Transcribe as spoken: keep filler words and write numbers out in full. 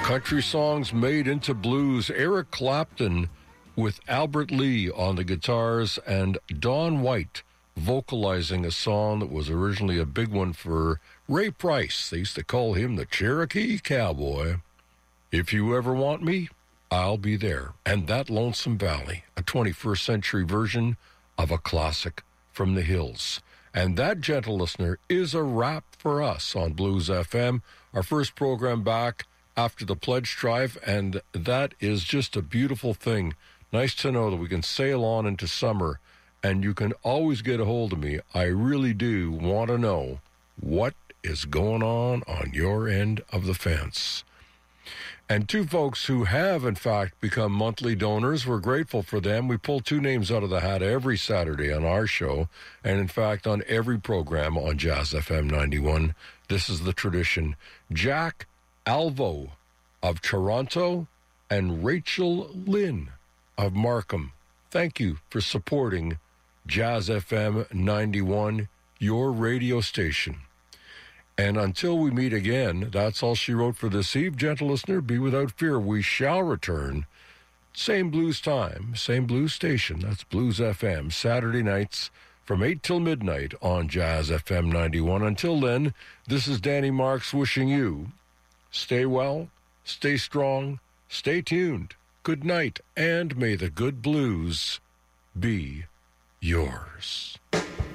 Country songs made into blues. Eric Clapton with Albert Lee on the guitars and Don White vocalizing a song that was originally a big one for Ray Price. They used to call him the Cherokee Cowboy. If you ever want me, I'll be there. And That Lonesome Valley, a twenty-first century version of a classic from the hills. And that, gentle listener, is a wrap for us on Blues F M, our first program back after the pledge drive, and that is just a beautiful thing. Nice to know that we can sail on into summer, and you can always get a hold of me. I really do want to know what is going on on your end of the fence. And two folks who have, in fact, become monthly donors, we're grateful for them. We pull two names out of the hat every Saturday on our show, and in fact on every program on Jazz F M ninety-one. This is the tradition. Jack Alvo of Toronto and Rachel Lynn of Markham. Thank you for supporting Jazz F M ninety-one, your radio station. And until we meet again, that's all she wrote for this eve. Gentle listener, be without fear. We shall return. Same blues time, same blues station. That's Blues F M, Saturday nights from eight till midnight on Jazz F M ninety-one. Until then, this is Danny Marks wishing you stay well, stay strong, stay tuned. Good night, and may the good blues be yours.